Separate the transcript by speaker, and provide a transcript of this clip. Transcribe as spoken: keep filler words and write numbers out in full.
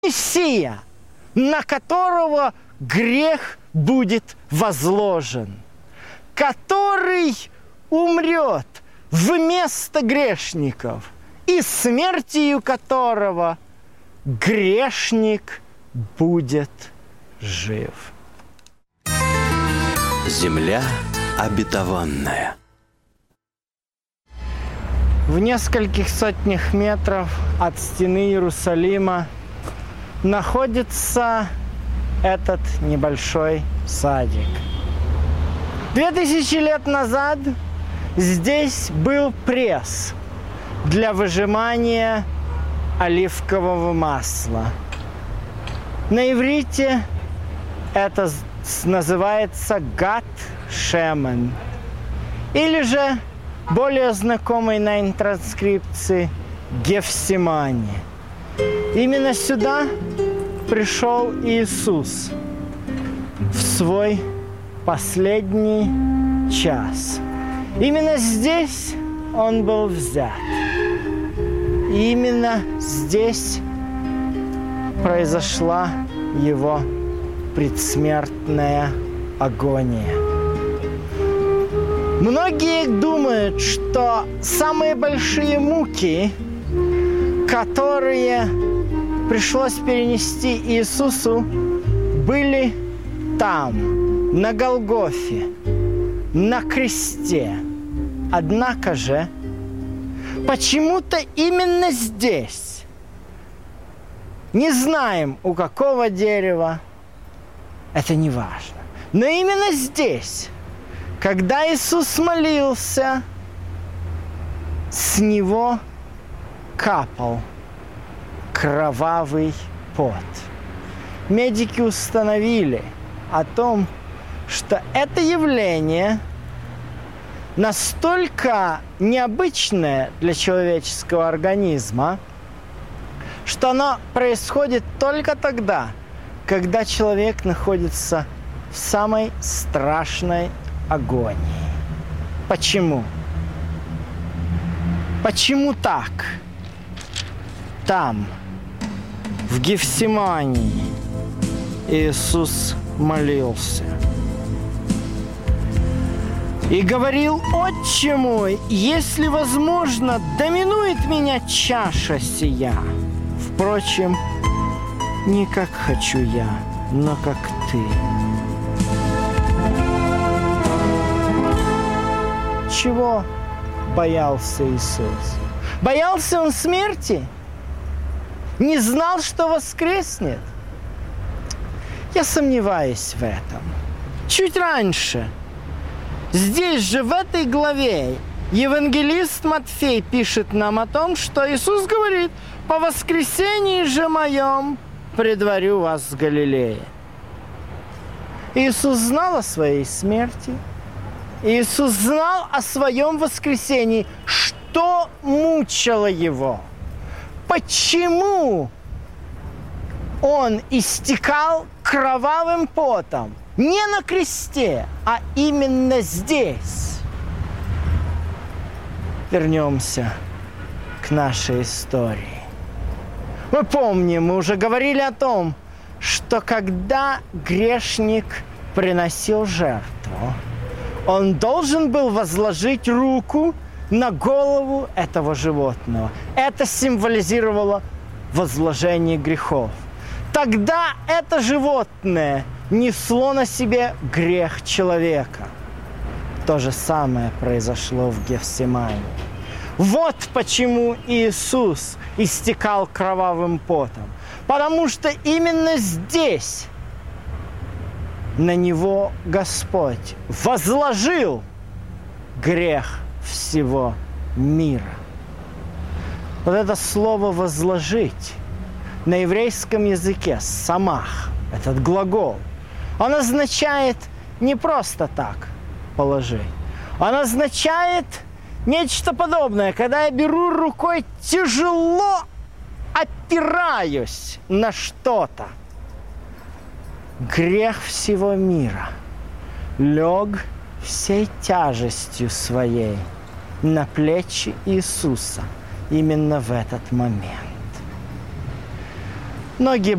Speaker 1: Мессия, на которого грех будет возложен, который умрет вместо грешников, и смертью которого грешник будет жив.
Speaker 2: Земля обетованная.
Speaker 1: В нескольких сотнях метров от стены Иерусалима находится этот небольшой садик. Две тысячи лет назад здесь был пресс для выжимания оливкового масла. На иврите это называется гат шемен, или же более знакомый на транскрипции Гефсимани. Именно сюда пришел Иисус в свой последний час. Именно здесь он был взят. И именно здесь произошла его предсмертная агония. Многие думают, что самые большие муки, которые пришлось перенести Иисусу, были там, на Голгофе, на кресте. Однако же, почему-то именно здесь, не знаем, у какого дерева, это не важно, но именно здесь, когда Иисус молился, с него капал кровавый пот. Медики установили о том, что это явление настолько необычное для человеческого организма, что оно происходит только тогда, когда человек находится в самой страшной агонии. Почему? Почему так? Там, в Гефсимании, Иисус молился и говорил: «Отче мой, если возможно, доминует меня чаша сия. Впрочем, не как хочу я, но как ты». Чего боялся Иисус? Боялся он смерти? Не знал, что воскреснет? Я сомневаюсь в этом. Чуть раньше, здесь же, в этой главе, евангелист Матфей пишет нам о том, что Иисус говорит: «По воскресении же моем предварю вас в Галилее». Иисус знал о своей смерти. Иисус знал о своем воскресении, что мучило его. Почему он истекал кровавым потом? Не на кресте, а именно здесь. Вернемся к нашей истории. Мы помним, мы уже говорили о том, что когда грешник приносил жертву, он должен был возложить руку на голову этого животного. Это символизировало возложение грехов. Тогда это животное несло на себе грех человека. То же самое произошло в Гефсимании. Вот почему Иисус истекал кровавым потом. Потому что именно здесь на него Господь возложил грех всего мира. Вот это слово «возложить» на еврейском языке «самах», этот глагол, он означает не просто так положить. Он означает нечто подобное, когда я беру рукой, тяжело опираюсь на что-то. Грех всего мира лег всей тяжестью своей на плечи Иисуса именно в этот момент. Ноги